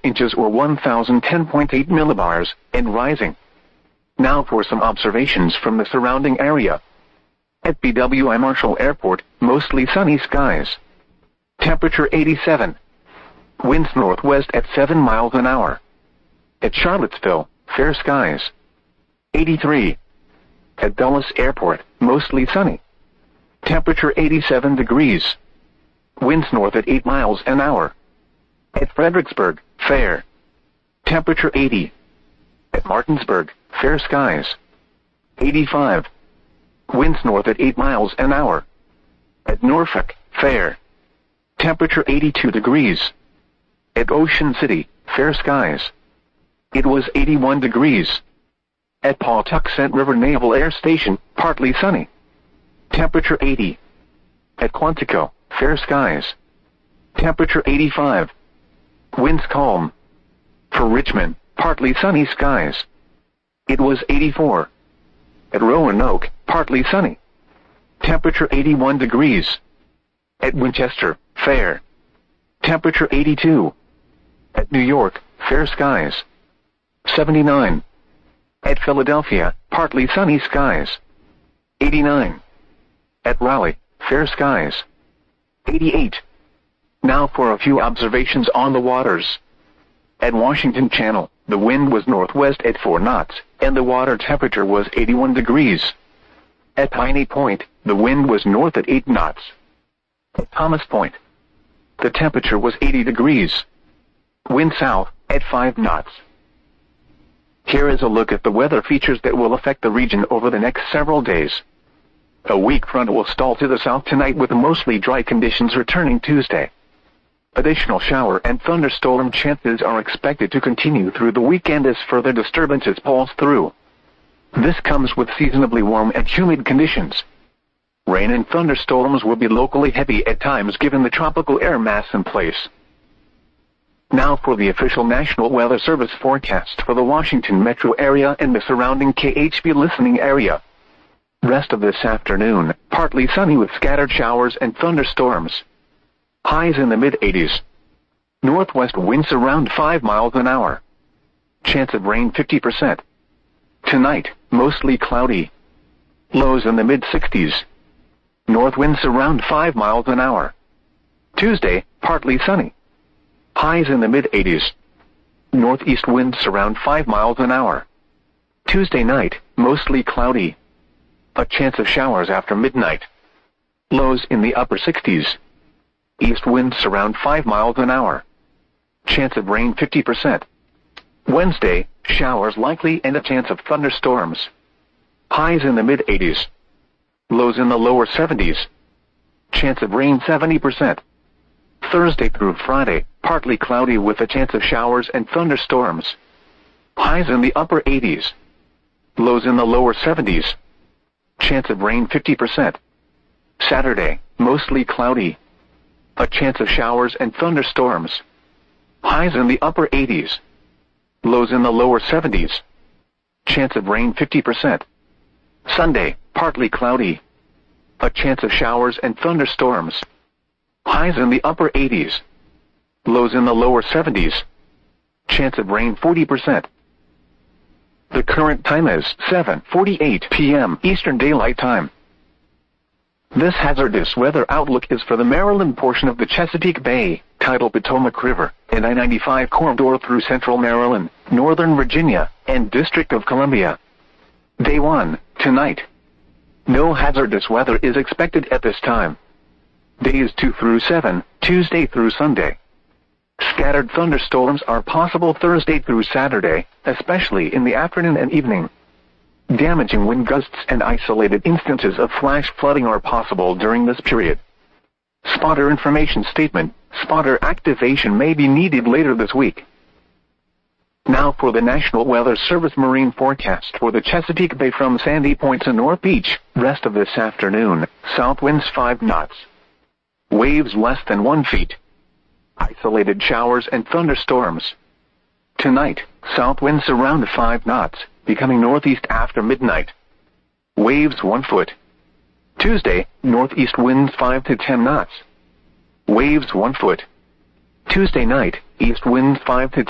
inches or 1010.8 millibars, and rising. Now for some observations from the surrounding area. At BWI Marshall Airport, mostly sunny skies. Temperature 87. Winds northwest at 7 miles an hour. At Charlottesville, fair skies. 83. At Dulles Airport, mostly sunny. Temperature 87 degrees. Winds north at 8 miles an hour. At Fredericksburg, fair. Temperature 80. At Martinsburg, fair skies. 85. Winds north at 8 miles an hour. At Norfolk, fair. Temperature 82 degrees. At Ocean City, fair skies. It was 81 degrees. At Pawtuxet River Naval Air Station, partly sunny. Temperature 80. At Quantico, fair skies. Temperature 85. Winds calm. For Richmond, partly sunny skies. It was 84. At Roanoke, partly sunny. Temperature 81 degrees. At Winchester, fair. Temperature 82. At New York, fair skies. 79. At Philadelphia, partly sunny skies. 89. At Raleigh, fair skies. 88. Now for a few observations on the waters. At Washington Channel, the wind was northwest at 4 knots, and the water temperature was 81 degrees. At Piney Point, the wind was north at 8 knots. At Thomas Point, the temperature was 80 degrees. Wind south at 5 knots. Here is a look at the weather features that will affect the region over the next several days. A weak front will stall to the south tonight with mostly dry conditions returning Tuesday. Additional shower and thunderstorm chances are expected to continue through the weekend as further disturbances pulse through. This comes with seasonably warm and humid conditions. Rain and thunderstorms will be locally heavy at times given the tropical air mass in place. Now for the official National Weather Service forecast for the Washington metro area and the surrounding KHB listening area. Rest of this afternoon, partly sunny with scattered showers and thunderstorms. Highs in the mid-80s. Northwest winds around 5 miles an hour. Chance of rain 50%. Tonight, mostly cloudy. Lows in the mid-60s. North winds around 5 miles an hour. Tuesday, partly sunny. Highs in the mid-80s. Northeast winds around 5 miles an hour. Tuesday night, mostly cloudy. A chance of showers after midnight. Lows in the upper 60s. East winds around 5 miles an hour. Chance of rain 50%. Wednesday, showers likely and a chance of thunderstorms. Highs in the mid-80s. Lows in the lower 70s. Chance of rain 70%. Thursday through Friday, partly cloudy with a chance of showers and thunderstorms. Highs in the upper 80s. Lows in the lower 70s. Chance of rain 50%. Saturday, mostly cloudy. A chance of showers and thunderstorms. Highs in the upper 80s. Lows in the lower 70s. Chance of rain 50%. Sunday, partly cloudy. A chance of showers and thunderstorms. Highs in the upper 80s. Lows in the lower 70s. Chance of rain 40%. The current time is 7:48 p.m. Eastern Daylight Time. This hazardous weather outlook is for the Maryland portion of the Chesapeake Bay, tidal Potomac River, and I-95 corridor through central Maryland, northern Virginia, and District of Columbia. Day 1, tonight. No hazardous weather is expected at this time. Days 2 through 7, Tuesday through Sunday. Scattered thunderstorms are possible Thursday through Saturday, especially in the afternoon and evening. Damaging wind gusts and isolated instances of flash flooding are possible during this period. Spotter information statement: spotter activation may be needed later this week. Now for the National Weather Service marine forecast for the Chesapeake Bay from Sandy Point to North Beach. Rest of this afternoon, south winds 5 knots. Waves less than 1 feet. Isolated showers and thunderstorms. Tonight, south winds around 5 knots, becoming northeast after midnight. Waves 1 foot. Tuesday, northeast winds 5 to 10 knots. Waves 1 foot. Tuesday night, east winds 5 to